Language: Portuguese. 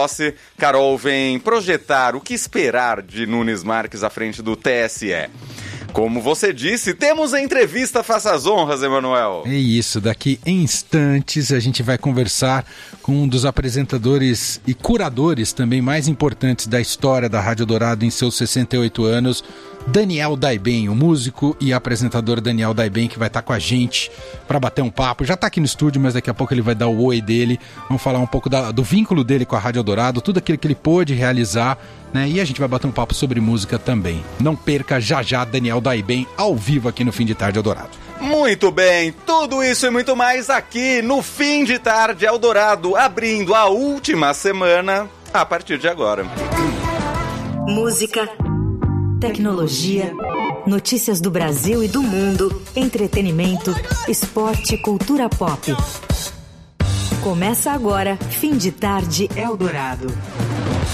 posse, Carol vem projetar o que esperar de Nunes Marques à frente do TSE. Como você disse, temos a entrevista Faça as Honras, Emanuel. É isso, daqui em instantes a gente vai conversar com um dos apresentadores e curadores também mais importantes da história da Rádio Dourado em seus 68 anos, Daniel Daiben, o músico e apresentador Daniel Daiben, que vai estar com a gente para bater um papo. Já está aqui no estúdio, mas daqui a pouco ele vai dar o oi dele. Vamos falar um pouco do vínculo dele com a Rádio Dourado, tudo aquilo que ele pôde realizar, né? E a gente vai bater um papo sobre música também. Não perca já Daniel Daiben ao vivo aqui no Fim de Tarde Eldorado. Muito bem, tudo isso e muito mais aqui no Fim de Tarde Eldorado, abrindo a última semana a partir de agora. Música, tecnologia, notícias do Brasil e do mundo, entretenimento, esporte, cultura pop. Começa agora, Fim de Tarde Eldorado.